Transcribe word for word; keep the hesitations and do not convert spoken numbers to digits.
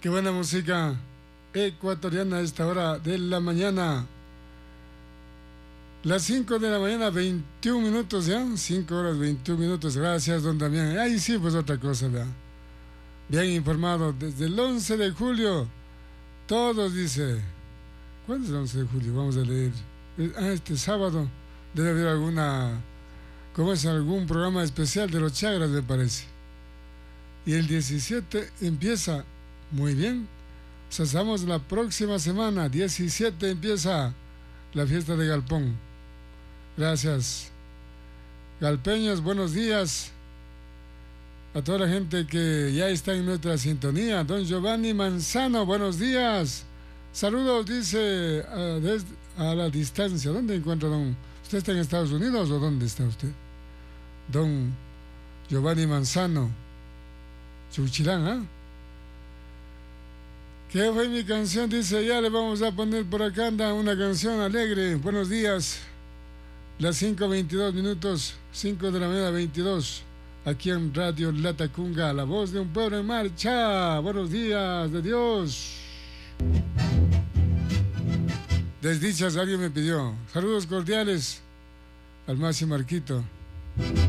Qué buena música ecuatoriana a esta hora de la mañana. Las cinco de la mañana, veintiún minutos ya. cinco horas, veintiún minutos. Gracias, don Damián. Ahí sí, pues otra cosa, ¿verdad? Bien informado. Desde el once de julio, todos dice. ¿Cuándo es el once de julio? Vamos a leer. Ah, este sábado debe haber alguna, ¿cómo es? Algún programa especial de los Chagras, me parece. Y el diecisiete empieza, muy bien. O sea, estamos la próxima semana, diecisiete empieza la fiesta de Galpón. Gracias. Galpeños, buenos días. A toda la gente que ya está en nuestra sintonía. Don Giovanni Manzano, buenos días. Saludos, dice, a, desde, a la distancia. ¿Dónde encuentra don? ¿Usted está en Estados Unidos o dónde está usted? Don Giovanni Manzano. Chuchilán, ¿ah? ¿eh? ¿Qué fue mi canción? Dice, ya le vamos a poner por acá, anda una canción alegre. Buenos días. Las cinco veintidós minutos, cinco de la mañana veintidós. Aquí en Radio Latacunga, la voz de un pueblo en marcha. Buenos días, de Dios. Desdichas, alguien me pidió. Saludos cordiales al Masi Marquito.